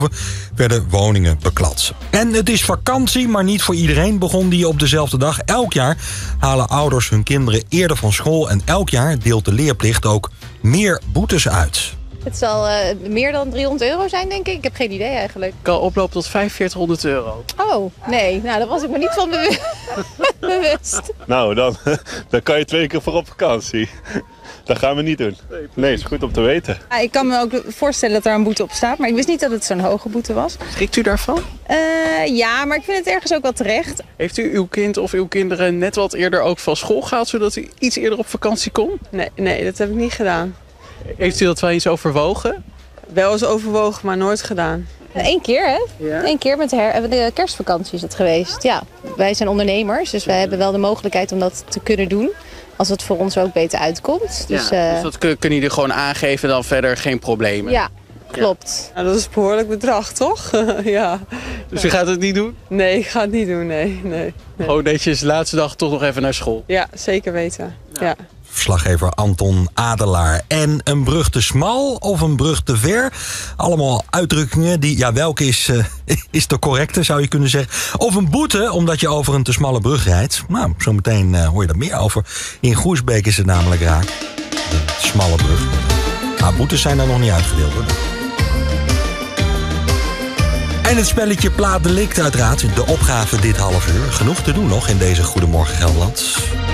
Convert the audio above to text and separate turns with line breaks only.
werden woningen beklad. En het is vakantie, maar niet voor iedereen begon die op dezelfde dag. Elk jaar halen ouders hun kinderen eerder van school en elk jaar deelt de leerplicht ook meer boetes uit.
Het zal meer dan €300 zijn, denk ik. Ik heb geen idee eigenlijk.
Kan oplopen tot €4500.
Oh, nee. Nou, daar was ik me niet van bewust.
Nou, dan kan je 2 keer voor op vakantie. Dat gaan we niet doen. Nee, is goed om te weten.
Ja, ik kan me ook voorstellen dat daar een boete op staat, maar ik wist niet dat het zo'n hoge boete was.
Schrikt u daarvan?
Ja, maar ik vind het ergens ook wel terecht.
Heeft u uw kind of uw kinderen net wat eerder ook van school gehaald, zodat u iets eerder op vakantie kon?
Nee, dat heb ik niet gedaan.
Heeft u dat wel eens overwogen?
Wel eens overwogen, maar nooit gedaan.
1 keer, hè?
Ja?
1 keer met de kerstvakantie is het geweest. Ja, wij zijn ondernemers, dus wij hebben wel de mogelijkheid om dat te kunnen doen. Als het voor ons ook beter uitkomt. Dus
dat kunnen jullie gewoon aangeven, dan verder geen problemen?
ja, klopt.
Nou, dat is een behoorlijk bedrag, toch? Ja.
Dus u gaat het niet doen?
Nee, ik ga het niet doen, nee.
Gewoon netjes de laatste dag toch nog even naar school?
Ja, zeker weten. Ja.
Verslaggever Anton Adelaar. En een brug te smal of een brug te ver? Allemaal uitdrukkingen die, ja, welke is de correcte, zou je kunnen zeggen. Of een boete, omdat je over een te smalle brug rijdt. Nou, zometeen hoor je daar meer over. In Groesbeek is het namelijk raak. De smalle brug. Maar boetes zijn er nog niet uitgedeeld, hoor. En het spelletje Plaat Delict uiteraard. De opgave dit half uur. Genoeg te doen nog in deze Goedemorgen Gelderland.